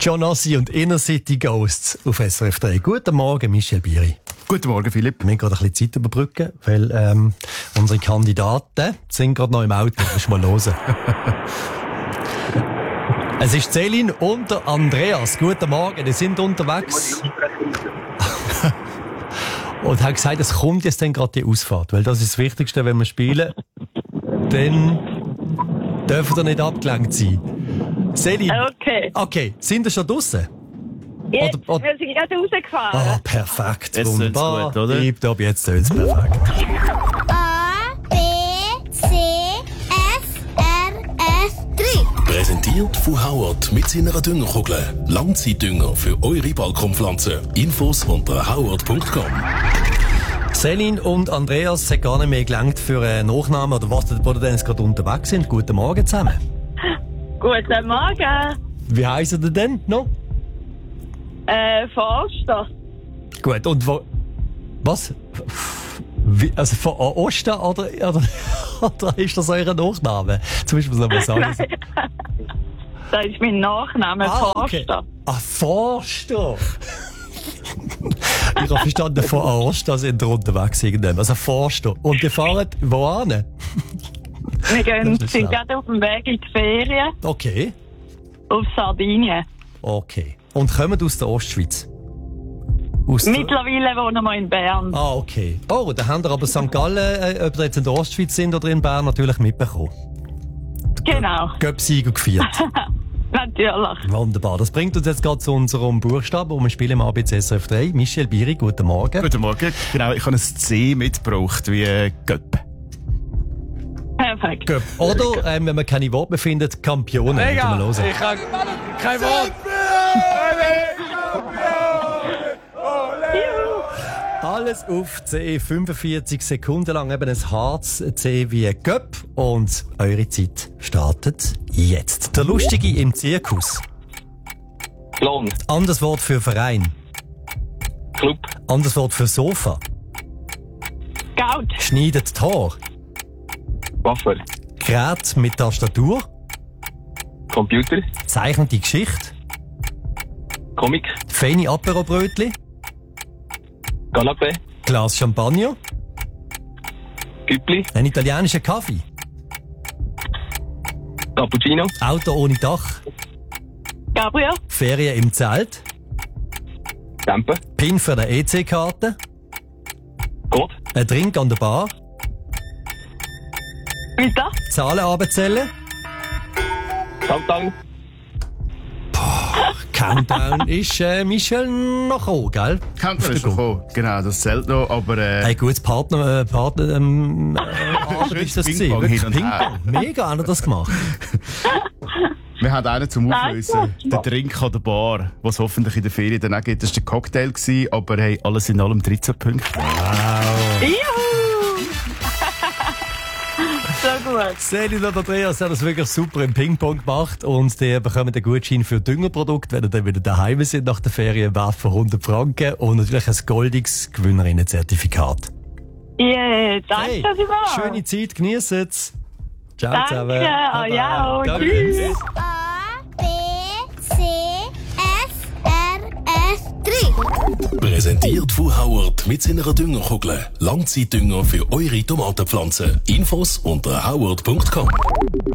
Johnassi und Inner City Ghosts auf SRF 3. Guten Morgen, Michel Biri. Guten Morgen, Philipp. Wir müssen gerade ein bisschen Zeit überbrücken, weil unsere Kandidaten sind gerade noch im Auto. Musst mal hören. Es ist Celine und der Andreas. Guten Morgen, die sind unterwegs. Und haben gesagt, es kommt jetzt dann gerade die Ausfahrt, weil das ist das Wichtigste, wenn wir spielen. Dann dürfen wir nicht abgelenkt sein. Celine. Okay, sind ihr schon draussen? Jetzt, wir sind gerade rausgefahren. Ah, perfekt. Jetzt Wunderbar. gut, oder? Tipptopp, jetzt tönt's perfekt. A, B, C, S, R, F, 3. Präsentiert von Howard mit seiner Düngerkugel. Langzeitdünger für eure Balkonpflanzen. Infos unter howard.com. Celine und Andreas, es hat gar nicht mehr gelangt für einen Nachnamen oder was, wo ihr denn jetzt gerade unterwegs sind. Guten Morgen zusammen. Guten Morgen. Wie heissen ihr denn noch? Forster. Gut, und wo... Was? Also von Osten oder ist das euer Nachname? Zum Beispiel so was sagen. Das ist mein Nachname, Okay. Forster. Forster. Ich habe verstanden, von Osten sind ihr unterwegs irgendwann. Also Forster. Und ihr fahrt wohin? Wir sind gerade auf dem Weg in die Ferien Okay. auf Sardinien. Okay. Und kommen aus der Ostschweiz? Mittlerweile wohnen wir in Bern. Ah, okay. Oh, da haben wir aber St. Gallen, ob ihr jetzt in der Ostschweiz sind oder in Bern, natürlich mitbekommen. Genau. Göpsieger gefeiert. Natürlich. Wunderbar. Das bringt uns jetzt gerade zu unserem Buchstaben, wo wir spielen im ABC SRF 3. Michel Biri, guten Morgen. Guten Morgen. Genau, ich habe ein C mitgebracht, wie Göpp. Perfekt. Göpp. Oder, wenn man keine Worte mehr findet, Kampionen. Mega! Mal hören. Ich habe kein Wort! Alles auf C, 45 Sekunden lang, eben ein hartes C wie Göpp. Und eure Zeit startet jetzt. Der Lustige im Zirkus. Lohn, Anderes Wort für Verein. Club, Anderes Wort für Sofa. Gaut. Schneidet Tor. Waffer, Gerät mit Tastatur. Computer, Zeichnet die Geschichte. Comic, Feine Aperobrötli. Canapé, Glas Champagner. Güppli, Ein italienischer Kaffee. Cappuccino, Auto ohne Dach. Gabriel. Ferien im Zelt. Tempe, PIN für eine EC-Karte. Code, Ein Drink an der Bar. Weiter. Zahlen abzählen. Countdown, Countdown ist Michel noch gekommen, gell? Countdown ist noch gekommen. Genau, das zählt noch, aber Ein gutes Arbeit ist das gewesen. Ping-Pong Wirklich hin und her. Ping-Pong. Mega hat er das gemacht. wir haben einen zum Auflösen. Danke. Den Drink an der Bar, was hoffentlich in der Ferien dann auch gibt. Das war der Cocktail gewesen, aber hey, alles in allem 13 Punkte. Juhu. So gut. Celine und Andreas haben das wirklich super im Ping-Pong gemacht und die bekommen den Gutschein für Düngerprodukt, wenn sie dann wieder daheim sind nach der Ferien, wert von 100 Franken und natürlich ein goldiges Gewinnerinnenzertifikat. Yeah, danke vielmals. Schöne Zeit, genießt es. Ciao Danke, zusammen. ja, Danke. tschüss. A, B, C, S, R, F, 3. Präsentiert von Howard mit seiner Düngerkugel. Langzeitdünger für eure Tomatenpflanzen. Infos unter howard.com.